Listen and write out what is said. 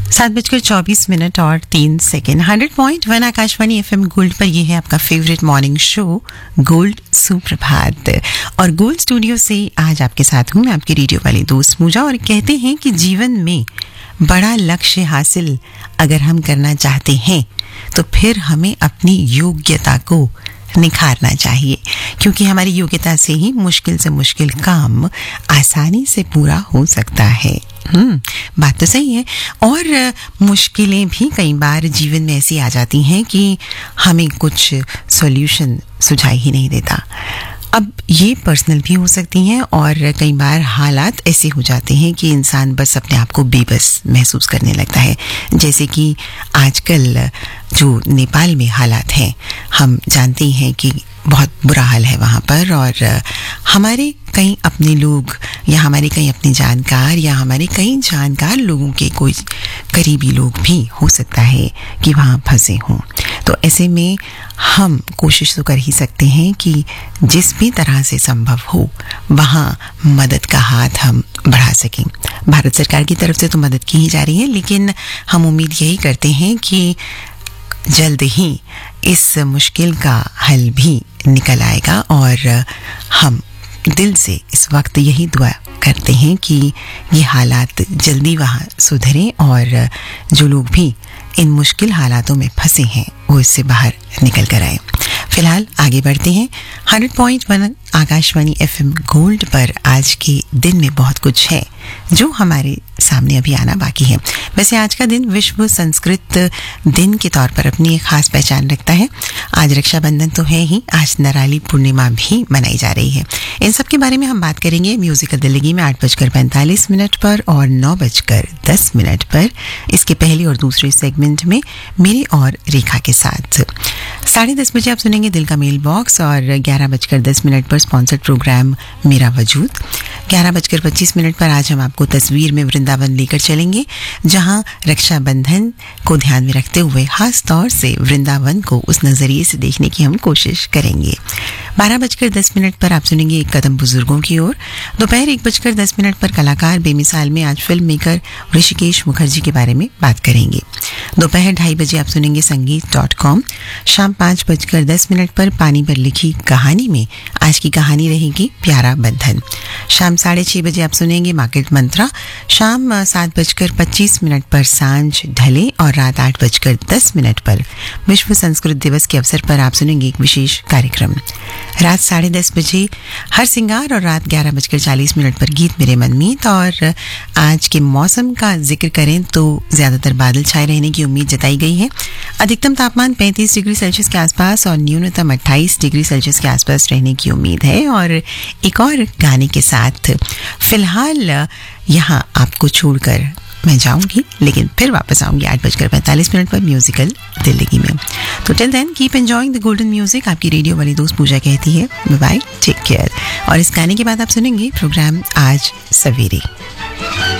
7:24 और 3 second 100.1 Akashvani FM gold पर यह है आपका फेवरेट मॉर्निंग शो गोल्ड सुप्रभात। और गोल्ड स्टूडियो से आज आपके साथ हूँ मैं आपकी रेडियो वाली दोस्त पूजा। और कहते हैं कि जीवन में बड़ा लक्ष्य हासिल अगर हम करना चाहते हैं तो फिर हमें अपनी योग्यता को निखारना चाहिए, क्योंकि हमारी योग्यता से ही मुश्किल से मुश्किल काम आसानी से पूरा हो सकता है। बात तो सही है। और मुश्किलें भी कई बार जीवन में ऐसी आ जाती हैं कि हमें कुछ सॉल्यूशन सुझाई ही नहीं देता। अब ये पर्सनल भी हो सकती हैं और कई बार हालात ऐसे हो जाते हैं कि इंसान बस अपने आप को बेबस महसूस करने लगता है। जैसे कि आजकल जो नेपाल में हालात हैं, हम जानते हैं कि बहुत बुरा हाल है वहाँ पर। और हमारे कई अपने लोग या हमारे कई अपने जानकार या हमारे कई जानकार लोगों के कोई करीबी लोग भी हो सकता है कि वहाँ फंसे हों। तो ऐसे में हम कोशिश तो कर ही सकते हैं कि जिस भी तरह से संभव हो वहाँ मदद का हाथ हम बढ़ा सकें। भारत सरकार की तरफ से तो मदद की ही जा रही है, लेकिन हम उम्मीद यही करते हैं कि जल्द ही इस मुश्किल का हल भी निकल आएगा। और हम दिल से इस वक्त यही दुआ करते हैं कि ये हालात जल्दी वहाँ सुधरें और जो लोग भी इन मुश्किल हालातों में फंसे हैं वो इससे बाहर निकल कर आए। फिलहाल आगे बढ़ते हैं। 100.1 आकाशवाणी FM गोल्ड पर आज के दिन में बहुत कुछ है जो हमारे सामने अभी आना बाकी है। वैसे आज का दिन विश्व संस्कृत दिन के तौर पर अपनी एक खास पहचान रखता है। आज रक्षाबंधन तो है ही, आज नराली पूर्णिमा भी मनाई जा रही है। इन सब के बारे में हम बात करेंगे म्यूजिकल दिल्ली में 8:45 पर और 9:10 पर। इसके पहले और दूसरे सेगमेंट में मेरे और रेखा के साथ 10:30 बजे आप सुनेंगे दिल का मेल बॉक्स। और 11:10 पर स्पॉन्सर्ड प्रोग्राम मेरा वजूद। 11:25 पर आज हम आपको तस्वीर में वृंदावन लेकर चलेंगे, जहां रक्षाबंधन को ध्यान में रखते हुए खास तौर से वृंदावन को उस नजरिए से देखने की हम कोशिश करेंगे। 12:10 पर आप सुनेंगे एक कदम बुजुर्गों की ओर। दोपहर 1:10 पर कलाकार बेमिसाल में आज फिल्म मेकर ऋषिकेश मुखर्जी के बारे में बात करेंगे। दोपहर 2:30 बजे आप सुनेंगे संगीत.com। शाम 5:10 पर पानी पर लिखी कहानी में आज की कहानी रहेगी प्यारा बंधन। शाम 6:30 बजे आप सुनेंगे मार्केट मंत्रा। शाम 7:25 पर सांझ ढले और रात 8:10 पर विश्व संस्कृत दिवस के अवसर पर आप सुनेंगे एक विशेष कार्यक्रम। रात 10:30 बजे हर सिंगार और रात 11:40 पर गीत मेरे मनमीत। और आज के मौसम का जिक्र करें तो ज्यादातर बादल छाए रहने की उम्मीद जताई गई है। अधिकतम तापमान 35 डिग्री सेल्सियस के आसपास और न्यूनतम 28 डिग्री सेल्सियस के आसपास रहने की उम्मीद है। और एक और गाने के साथ फिलहाल यहाँ आपको छोड़कर मैं जाऊंगी, लेकिन फिर वापस आऊंगी 8:45 पर म्यूजिकल दिल्ली में। तो till then keep enjoying the golden music. आपकी रेडियो वाली दोस्त पूजा कहती है बाय बाय, टेक केयर। और इस गाने के बाद आप सुनेंगे प्रोग्राम आज सवेरे।